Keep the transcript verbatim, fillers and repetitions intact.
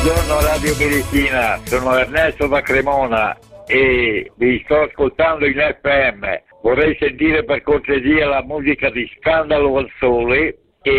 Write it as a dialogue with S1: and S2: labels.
S1: Buongiorno Radio Medicina, sono Ernesto da Cremona e vi sto ascoltando in F M. Vorrei sentire per cortesia la musica di Scandalo al Sole